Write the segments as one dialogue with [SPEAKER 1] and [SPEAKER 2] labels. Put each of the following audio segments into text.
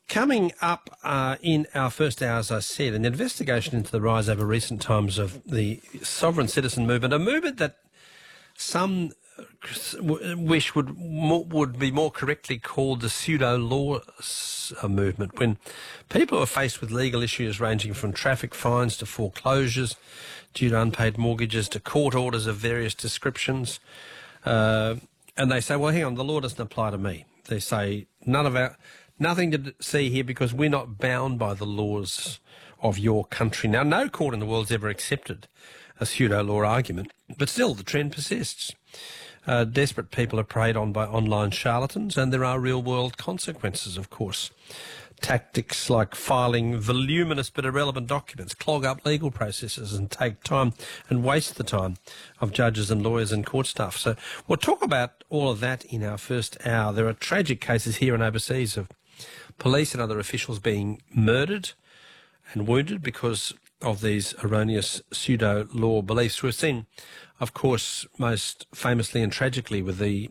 [SPEAKER 1] Coming up in our first hour, as I said, an investigation into the rise over recent times of the sovereign citizen movement, a movement that some wish would be more correctly called the pseudo-law movement, when people are faced with legal issues ranging from traffic fines to foreclosures due to unpaid mortgages to court orders of various descriptions. And they say, well, hang on, the law doesn't apply to me. They say, nothing to see here because we're not bound by the laws of your country. Now, no court in the world's ever accepted a pseudo-law argument, but still the trend persists. Desperate people are preyed on by online charlatans, and there are real-world consequences, of course. Tactics like filing voluminous but irrelevant documents clog up legal processes and take time and waste the time of judges and lawyers and court staff. So we'll talk about all of that in our first hour. There are tragic cases here and overseas of police and other officials being murdered and wounded because of these erroneous pseudo-law beliefs. We've seen, of course, most famously and tragically with the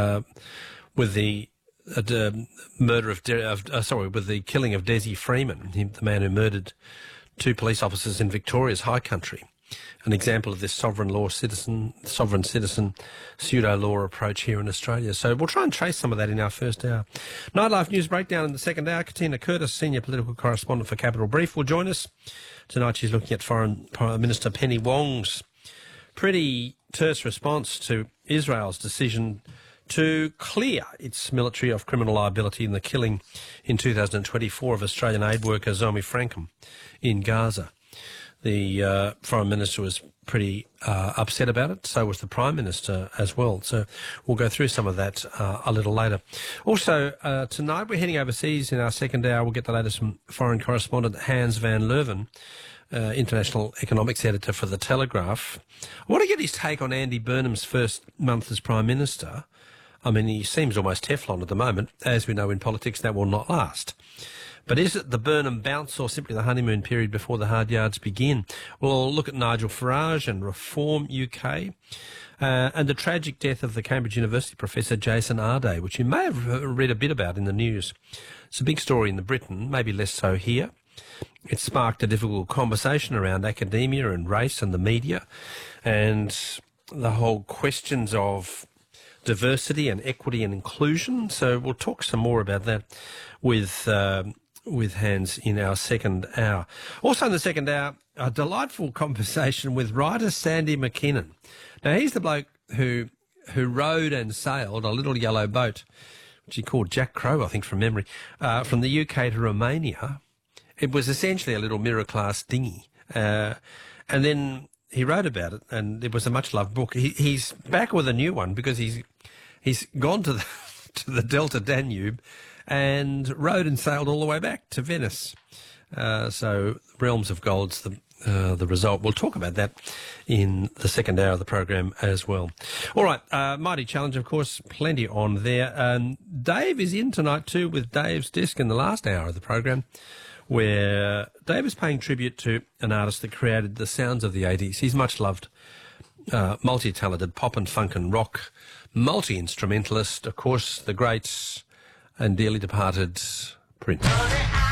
[SPEAKER 1] killing of Desi Freeman, the man who murdered two police officers in Victoria's High Country. An example of this sovereign citizen pseudo-law approach here in Australia. So we'll try and trace some of that in our first hour. Nightlife News Breakdown in the second hour. Katina Curtis, Senior Political Correspondent for Capital Brief, will join us. Tonight she's looking at Foreign Prime Minister Penny Wong's pretty terse response to Israel's decision to clear its military of criminal liability in the killing in 2024 of Australian aid worker Zomi Frankham in Gaza. The Foreign Minister was pretty upset about it. So was the Prime Minister as well. So we'll go through some of that a little later. Also, tonight we're heading overseas in our second hour. We'll get the latest from foreign correspondent Hans van Leuven, international economics editor for The Telegraph. I want to get his take on Andy Burnham's first month as Prime Minister. I mean, he seems almost Teflon at the moment. As we know, in politics, that will not last. But is it the Burnham bounce or simply the honeymoon period before the hard yards begin? We'll look at Nigel Farage and Reform UK and the tragic death of the Cambridge University professor Jason Arday, which you may have read a bit about in the news. It's a big story in Britain, maybe less so here. It sparked a difficult conversation around academia and race and the media and the whole questions of diversity and equity and inclusion. So we'll talk some more about that with Hans in our second hour. Also in the second hour, a delightful conversation with writer Sandy McKinnon. Now, he's the bloke who rowed and sailed a little yellow boat, which he called Jack Crow, I think, from memory, from the UK to Romania. It was essentially a little mirror-class dinghy. And then he wrote about it, and it was a much-loved book. He's back with a new one because he's gone to the Delta Danube and rowed and sailed all the way back to Venice. So Realms of Gold's the result. We'll talk about that in the second hour of the program as well. All right, Mighty Challenge, of course, plenty on there. Dave is in tonight too with Dave's Disc in the last hour of the program, where Dave is paying tribute to an artist that created the sounds of the 80s. He's much loved, multi-talented pop and funk and rock, multi-instrumentalist, of course, the great and dearly departed Prince.